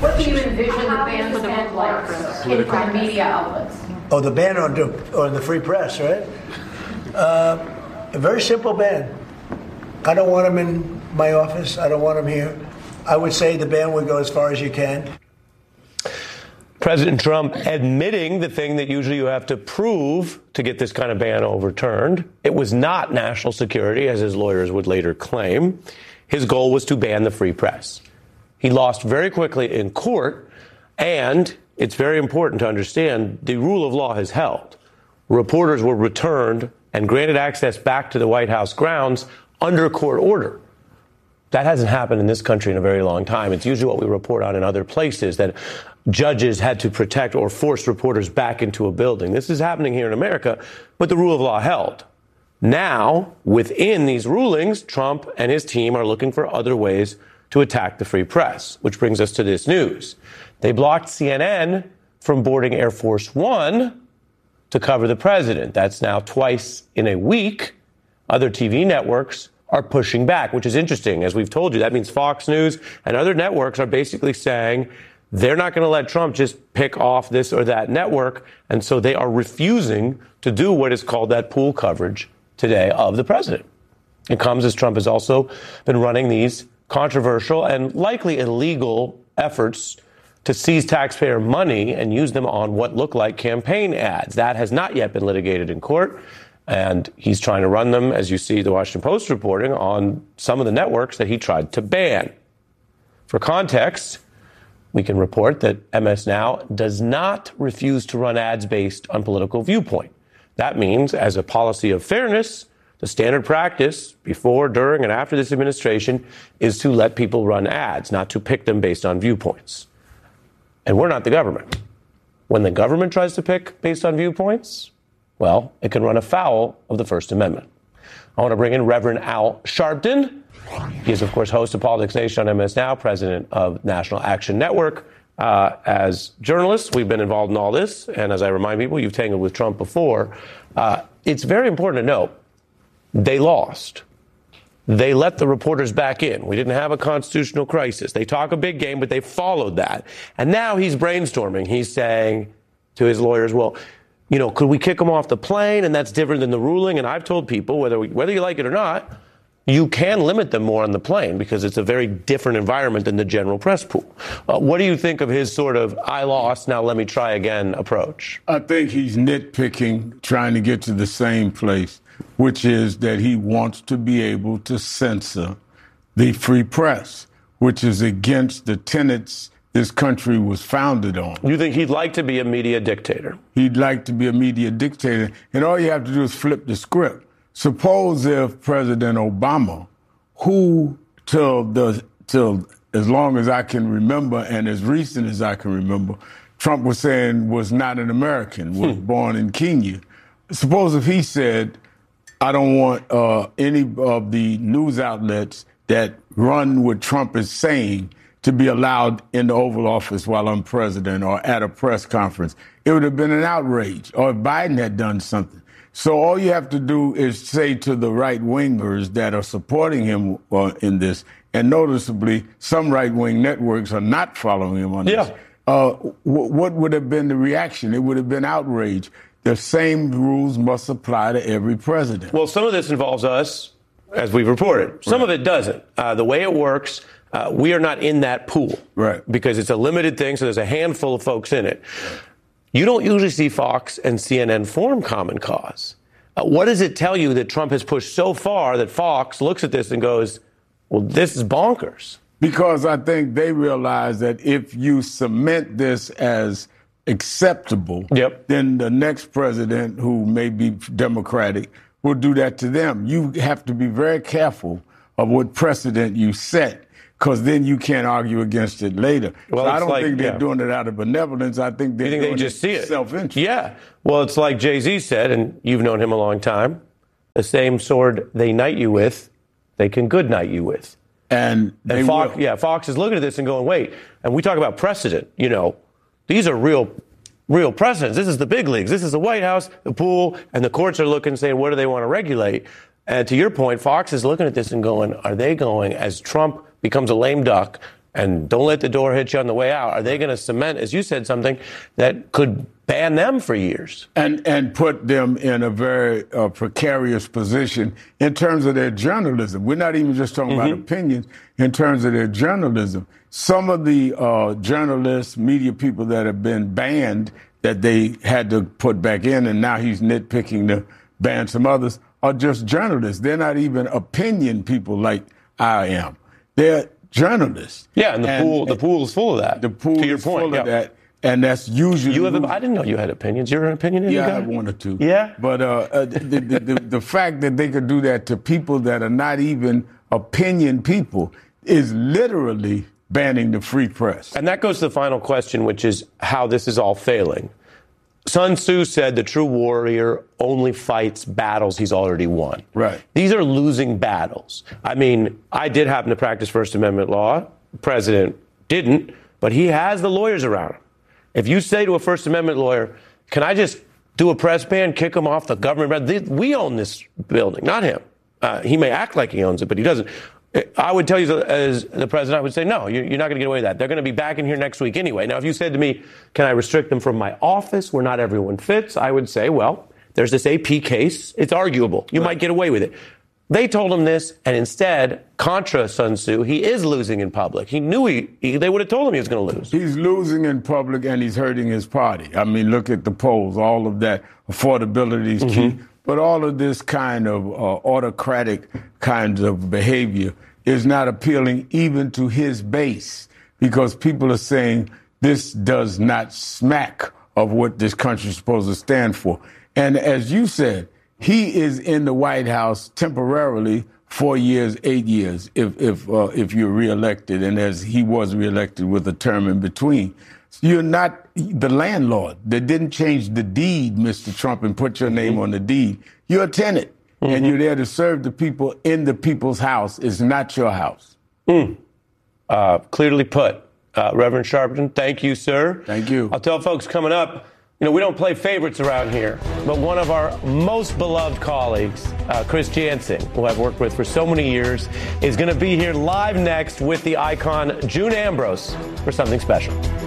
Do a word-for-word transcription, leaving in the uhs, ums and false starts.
What do you envision the ban's end like in prime media outlets? Oh, the ban on the, on the free press, right? Uh, a very simple ban. I don't want them in my office. I don't want them here. I would say the ban would go as far as you can. President Trump admitting the thing that usually you have to prove to get this kind of ban overturned. It was not national security, as his lawyers would later claim. His goal was to ban the free press. He lost very quickly in court, and it's very important to understand the rule of law has held. Reporters were returned and granted access back to the White House grounds under court order. That hasn't happened in this country in a very long time. It's usually what we report on in other places, that judges had to protect or force reporters back into a building. This is happening here in America, but the rule of law held. Now, within these rulings, Trump and his team are looking for other ways to attack the free press, which brings us to this news. They blocked C N N from boarding Air Force One to cover the president. That's now twice in a week. Other T V networks are pushing back, which is interesting. As we've told you, that means Fox News and other networks are basically saying they're not going to let Trump just pick off this or that network. And so they are refusing to do what is called that pool coverage today of the president. It comes as Trump has also been running these controversial and likely illegal efforts to seize taxpayer money and use them on what look like campaign ads. That has not yet been litigated in court. And he's trying to run them, as you see the Washington Post reporting, on some of the networks that he tried to ban. For context, we can report that M S Now does not refuse to run ads based on political viewpoint. That means, as a policy of fairness, the standard practice before, during, and after this administration is to let people run ads, not to pick them based on viewpoints. And we're not the government. When the government tries to pick based on viewpoints, well, it can run afoul of the First Amendment. I want to bring in Reverend Al Sharpton. He is, of course, host of Politics Nation on M S Now, president of National Action Network. Uh, as journalists, we've been involved in all this. And as I remind people, you've tangled with Trump before. Uh, it's very important to note, they lost. They let the reporters back in. We didn't have a constitutional crisis. They talk a big game, but they followed that. And now he's brainstorming. He's saying to his lawyers, well, you know, could we kick them off the plane? And that's different than the ruling. And I've told people, whether we, whether you like it or not, you can limit them more on the plane because it's a very different environment than the general press pool. Uh, what do you think of his sort of, I lost, now let me try again approach? I think he's nitpicking, trying to get to the same place, which is that he wants to be able to censor the free press, which is against the tenets this country was founded on. You think he'd like to be a media dictator? He'd like to be a media dictator. And all you have to do is flip the script. Suppose if President Obama, who till the till as long as I can remember and as recent as I can remember, Trump was saying was not an American, was hmm. born in Kenya. Suppose if he said, I don't want uh, any of the news outlets that run what Trump is saying to be allowed in the Oval Office while I'm president or at a press conference. It would have been an outrage. Or if Biden had done something. So all you have to do is say to the right-wingers that are supporting him uh, in this, and noticeably some right-wing networks are not following him on yeah. this, uh, w- what would have been the reaction? It would have been outrage. The same rules must apply to every president. Well, some of this involves us, as we've reported. Some right. of it doesn't. Uh, the way it works, uh, we are not in that pool. Right. Because it's a limited thing, so there's a handful of folks in it. You don't usually see Fox and C N N form Common Cause. Uh, what does it tell you that Trump has pushed so far that Fox looks at this and goes, well, this is bonkers? Because I think they realize that if you cement this as acceptable, yep. then the next president, who may be Democratic, will do that to them. You have to be very careful of what precedent you set, because then you can't argue against it later. Well, so I don't like, think they're yeah. doing it out of benevolence. I think they're you think doing they just it see it self-interest. Yeah. Well, it's like Jay-Z said, and you've known him a long time, the same sword they knight you with, they can good night you with. And, they and Fox, will. yeah, Fox is looking at this and going, wait, and we talk about precedent, you know, these are real real precedents. This is the big leagues. This is the White House, the pool, and the courts are looking and saying, what do they want to regulate? And to your point, Fox is looking at this and going, are they going, as Trump becomes a lame duck and don't let the door hit you on the way out, are they going to cement, as you said, something that could ban them for years? And and put them in a very uh, precarious position in terms of their journalism. We're not even just talking mm-hmm. about opinions, in terms of their journalism. Some of the uh, journalists, media people that have been banned, that they had to put back in, and now he's nitpicking to ban some others, are just journalists. They're not even opinion people like I am. They're journalists. Yeah, and the and, pool the pool is full of that. The pool to your is point, full yeah. of that, and that's usually. You have. A, I didn't know you had opinions. You're an opinionated Yeah, guy? I have one or two. Yeah, but uh, uh, the, the, the the fact that they could do that to people that are not even opinion people is literally banning the free press. And that goes to the final question, which is how this is all failing. Sun Tzu said the true warrior only fights battles he's already won. Right. These are losing battles. I mean, I did happen to practice First Amendment law. The president didn't, but he has the lawyers around him. If you say to a First Amendment lawyer, can I just do a press ban, kick him off the government? We own this building, not him. Uh, he may act like he owns it, but he doesn't. I would tell you as the president, I would say, no, you're not going to get away with that. They're going to be back in here next week anyway. Now, if you said to me, can I restrict them from my office where not everyone fits? I would say, well, there's this A P case. It's arguable. You right. might get away with it. They told him this, and instead, contra Sun Tzu, he is losing in public. He knew he, he they would have told him he was going to lose. He's losing in public, and he's hurting his party. I mean, look at the polls. All of that affordability is mm-hmm. key. But all of this kind of uh, autocratic kinds of behavior is not appealing even to his base, because people are saying this does not smack of what this country is supposed to stand for. And as you said, he is in the White House temporarily four years, eight years, if if uh, if you're reelected, and as he was reelected with a term in between. You're not the landlord. They didn't change the deed, Mister Trump, and put your name on the deed. You're a tenant. Mm-hmm. And you're there to serve the people in the people's house. It's not your house. Mm. Uh, clearly put. Uh, Reverend Sharpton, thank you, sir. Thank you. I'll tell folks coming up, you know, we don't play favorites around here, but one of our most beloved colleagues, uh, Chris Jansing, who I've worked with for so many years, is going to be here live next with the icon June Ambrose for something special.